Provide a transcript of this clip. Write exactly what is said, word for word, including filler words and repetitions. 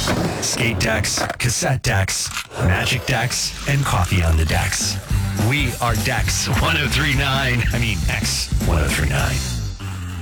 Skate decks, cassette decks, magic decks, and coffee on the decks. We are Dex one oh three point nine. I mean, X one oh three point nine.